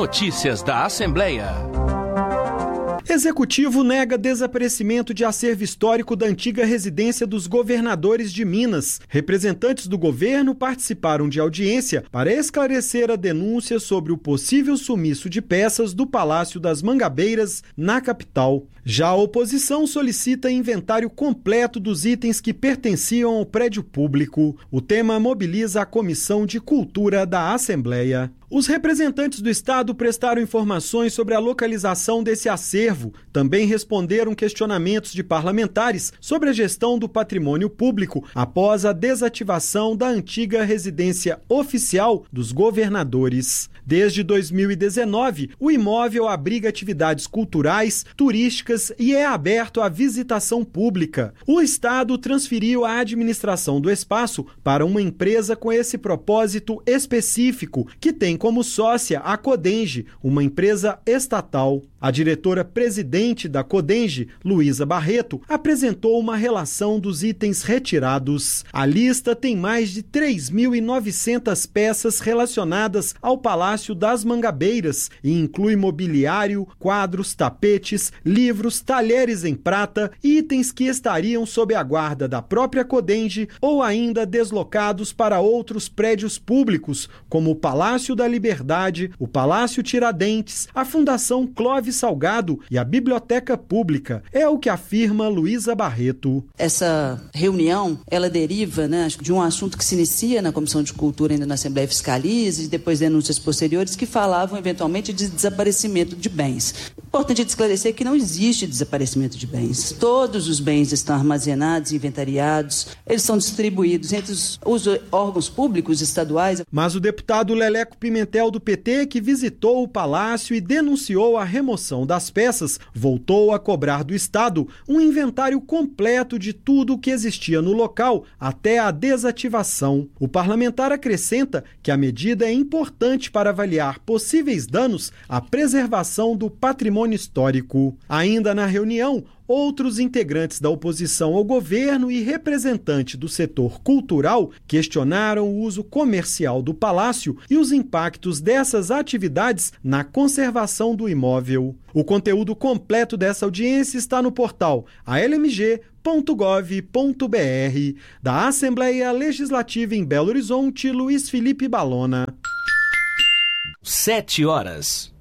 Notícias da Assembleia. Executivo nega desaparecimento de acervo histórico da antiga residência dos governadores de Minas. Representantes do governo participaram de audiência para esclarecer a denúncia sobre o possível sumiço de peças do Palácio das Mangabeiras, na capital. Já a oposição solicita inventário completo dos itens que pertenciam ao prédio público. O tema mobiliza a Comissão de Cultura da Assembleia. Os representantes do Estado prestaram informações sobre a localização desse acervo. Também responderam questionamentos de parlamentares sobre a gestão do patrimônio público após a desativação da antiga residência oficial dos governadores. Desde 2019, o imóvel abriga atividades culturais, turísticas e é aberto à visitação pública. O Estado transferiu a administração do espaço para uma empresa com esse propósito específico, que tem como sócia a Codenge, uma empresa estatal. A diretora-presidente da Codenge, Luísa Barreto, apresentou uma relação dos itens retirados. A lista tem mais de 3.900 peças relacionadas ao Palácio das Mangabeiras e inclui mobiliário, quadros, tapetes, livros, talheres em prata e itens que estariam sob a guarda da própria Codenge ou ainda deslocados para outros prédios públicos, como o Palácio da Liberdade, o Palácio Tiradentes, a Fundação Clóvis Salgado e a Biblioteca Pública. É o que afirma Luísa Barreto. Essa reunião, ela deriva, de um assunto que se inicia na Comissão de Cultura, ainda na Assembleia Fiscaliza, e depois denúncias posteriores que falavam eventualmente de desaparecimento de bens. Importante esclarecer que não existe desaparecimento de bens. Todos os bens estão armazenados, inventariados, eles são distribuídos entre os órgãos públicos estaduais. Mas o deputado Leleco Pimentel, do PT, que visitou o palácio e denunciou a remoção das peças, voltou a cobrar do Estado um inventário completo de tudo o que existia no local até a desativação. O parlamentar acrescenta que a medida é importante para avaliar possíveis danos à preservação do patrimônio histórico. Ainda na reunião, outros integrantes da oposição ao governo e representante do setor cultural questionaram o uso comercial do palácio e os impactos dessas atividades na conservação do imóvel. O conteúdo completo dessa audiência está no portal almg.gov.br. Da Assembleia Legislativa em Belo Horizonte, Luiz Felipe Balona. 7 horas.